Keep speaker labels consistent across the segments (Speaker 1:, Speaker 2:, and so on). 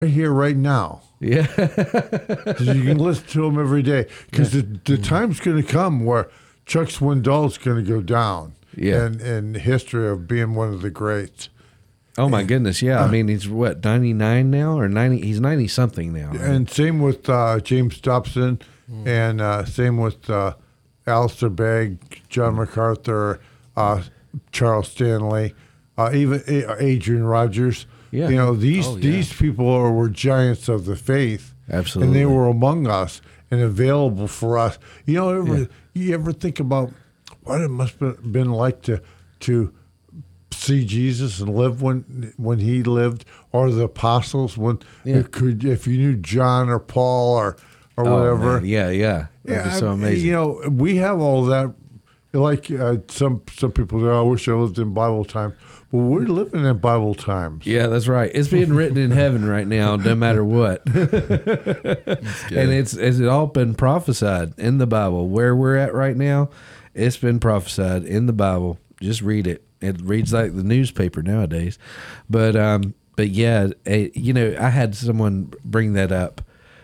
Speaker 1: right here, right now.
Speaker 2: Yeah.
Speaker 1: 'Cause you can listen to them every day. Because the time's going to come where Chuck Swindoll's going to go down in history of being one of the greats.
Speaker 2: Oh, my goodness. Yeah. I mean, he's what, 99 now or 90? He's 90 something now. Right?
Speaker 1: And same with James Dobson and same with Alistair Begg, John MacArthur, Charles Stanley, even Adrian Rogers.
Speaker 2: Yeah.
Speaker 1: You know, these people were giants of the faith.
Speaker 2: Absolutely.
Speaker 1: And they were among us and available for us. You know, you ever think about what it must have been like to see Jesus and live when he lived, or the apostles when if you knew John or Paul or whatever.
Speaker 2: Man. Yeah. That'd be so amazing.
Speaker 1: You know, we have all that. Like some people say, I wish I lived in Bible times. Well, we're living in Bible times.
Speaker 2: Yeah, that's right. It's being written in heaven right now, no matter what. And it's all been prophesied in the Bible. Where we're at right now, it's been prophesied in the Bible. Just read it. It reads like the newspaper nowadays. But yeah, you know, I had someone bring that up.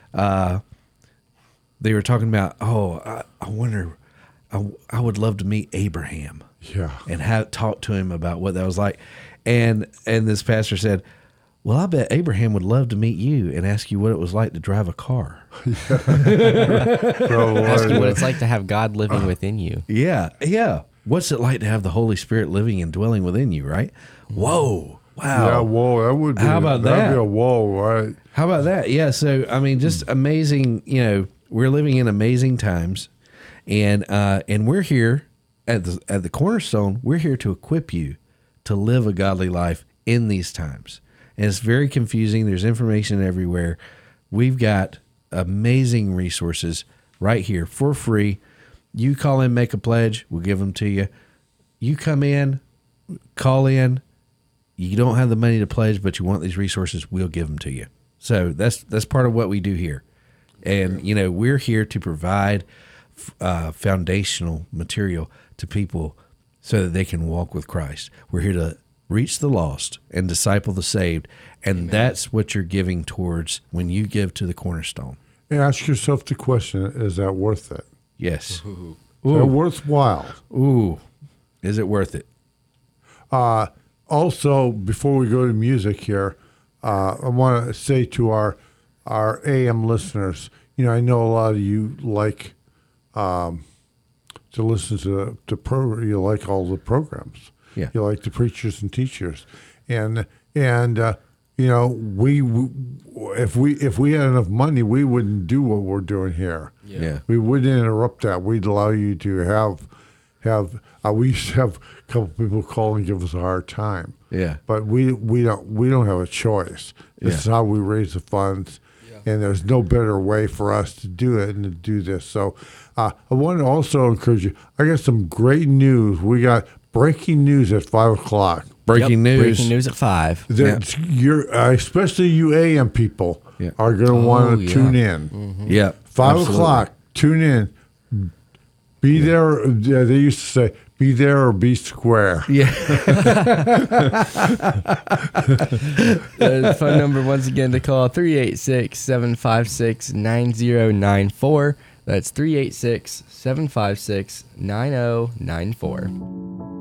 Speaker 2: They were talking about, I wonder, I would love to meet Abraham.
Speaker 1: Yeah.
Speaker 2: And talk to him about what that was like. And this pastor said, well, I bet Abraham would love to meet you and ask you what it was like to drive a car.
Speaker 3: Ask you what it's like to have God living within you.
Speaker 2: Yeah. What's it like to have the Holy Spirit living and dwelling within you, right? Whoa. Wow.
Speaker 1: Yeah, whoa. That would be,
Speaker 2: how about that?
Speaker 1: That'd be a whoa, right?
Speaker 2: How about that? Yeah, so, I mean, just amazing, you know, we're living in amazing times. And we're here at the Cornerstone, we're here to equip you to live a godly life in these times. And it's very confusing. There's information everywhere. We've got amazing resources right here for free. You call in, make a pledge, we'll give them to you. You come in, call in. You don't have the money to pledge, but you want these resources, we'll give them to you. So that's part of what we do here. And, you know, we're here to provide foundational material to people so that they can walk with Christ. We're here to reach the lost and disciple the saved, and Amen. That's what you're giving towards when you give to the Cornerstone.
Speaker 1: And ask yourself the question, is that worth it?
Speaker 2: Yes.
Speaker 1: Ooh. Is that worthwhile?
Speaker 2: Ooh. Is it worth it?
Speaker 1: Also, before we go to music here, I want to say to our AM listeners, you know, I know a lot of you like to listen to you like all the programs.
Speaker 2: Yeah.
Speaker 1: You like the preachers and teachers, and you know, if we had enough money, we wouldn't do what we're doing here.
Speaker 2: Yeah.
Speaker 1: We wouldn't interrupt that. We'd allow you to have. We used to have a couple people call and give us a hard time.
Speaker 2: Yeah.
Speaker 1: But we don't have a choice. This is how we raise the funds. And there's no better way for us to do it and to do this. So I want to also encourage you. I got some great news. We got breaking news at 5 o'clock.
Speaker 2: Breaking news.
Speaker 3: Breaking news at 5.
Speaker 1: Especially you AM people are going to want to tune in.
Speaker 2: Mm-hmm. Yeah.
Speaker 1: 5 o'clock, tune in. Be there. They used to say, be there or be square.
Speaker 2: Yeah.
Speaker 3: The phone number once again to call 386-756-9094. That's 386-756-9094.